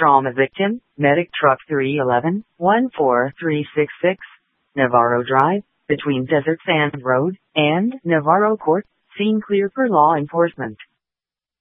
Trauma victim, medic truck 311-14366, Navarro Drive, between Desert Sand Road and Navarro Court, scene clear for law enforcement.